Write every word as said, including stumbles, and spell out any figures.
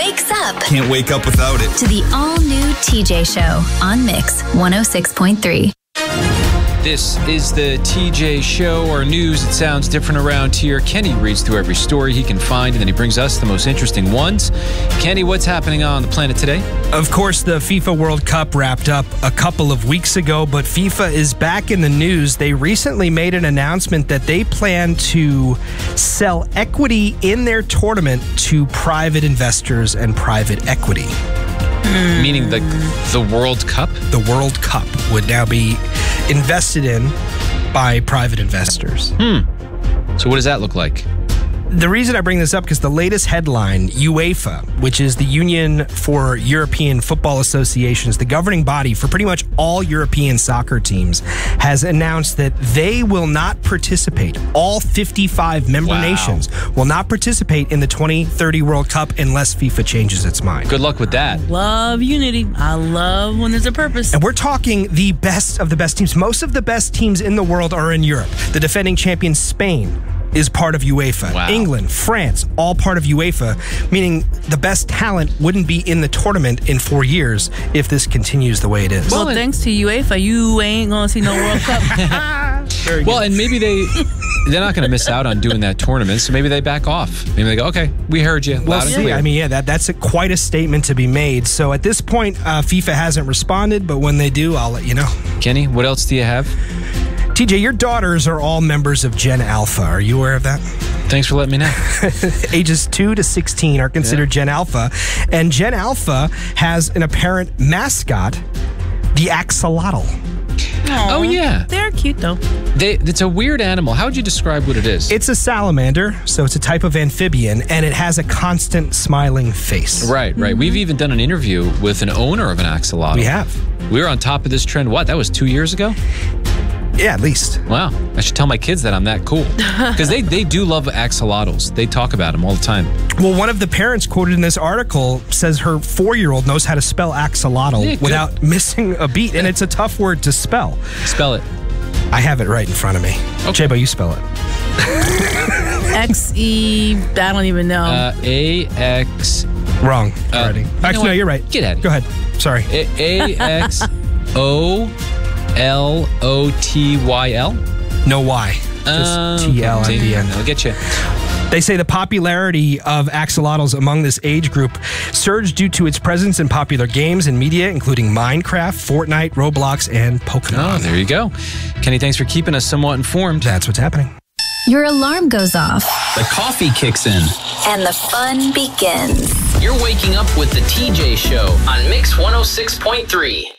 wakes up. Can't wake up without it. To the all-new T J Show on Mix one oh six point three. This is the T J Show, our news. It sounds different around here. Kenny reads through every story he can find, and then he brings us the most interesting ones. Kenny, what's happening on the planet today? Of course, the FIFA World Cup wrapped up a couple of weeks ago, but FIFA is back in the news. They recently made an announcement that they plan to sell equity in their tournament to private investors and private equity. Mm. Meaning the the World Cup? The World Cup would now be invested in by private investors. Hmm. So what does that look like? The reason I bring this up because the latest headline, UEFA, which is the Union for European Football Associations, the governing body for pretty much all European soccer teams, has announced that they will not participate. All fifty-five member wow. nations will not participate in the twenty thirty World Cup unless FIFA changes its mind. Good luck with that. Love unity. I love when there's a purpose. And we're talking the best of the best teams. Most of the best teams in the world are in Europe. The defending champion Spain is part of UEFA. Wow. England, France, all part of UEFA, meaning the best talent wouldn't be in the tournament in four years if this continues the way it is. Well, well thanks to UEFA, you ain't going to see no World Cup. Very well, and maybe they, they're not going to miss out on doing that tournament, so maybe they back off. Maybe they go, okay, we heard you. Well, loud and see, clear. I mean, yeah, that, that's a, quite a statement to be made. So at this point, uh, FIFA hasn't responded, but when they do, I'll let you know. Kenny, what else do you have? T J, your daughters are all members of Gen Alpha. Are you aware of that? Thanks for letting me know. Ages two to sixteen are considered yeah. Gen Alpha. And Gen Alpha has an apparent mascot, the axolotl. Aww, oh, yeah. They're cute, though. They, it's a weird animal. How would you describe what it is? It's a salamander, so it's a type of amphibian, and it has a constant smiling face. Right, right. Mm-hmm. We've even done an interview with an owner of an axolotl. We have. We were on top of this trend, what, that was two years ago? Yeah, at least. Wow. I should tell my kids that I'm that cool. Because they, they do love axolotls. They talk about them all the time. Well, one of the parents quoted in this article says her four-year-old knows how to spell axolotl yeah, without missing a beat, and it's a tough word to spell. Spell it. I have it right in front of me. Okay. Jabo, you spell it. X E, I don't even know. Uh, A X. Wrong Uh, already. You Actually, no, you're right. Get at it. Go ahead. Sorry. A X O L O T Y L? No Y. Just um, T L at the end. I'll get you. They say the popularity of axolotls among this age group surged due to its presence in popular games and media, including Minecraft, Fortnite, Roblox, and Pokemon. Oh, there you go. Kenny, thanks for keeping us somewhat informed. That's what's happening. Your alarm goes off. The coffee kicks in. And the fun begins. You're waking up with the T J Show on Mix one oh six point three.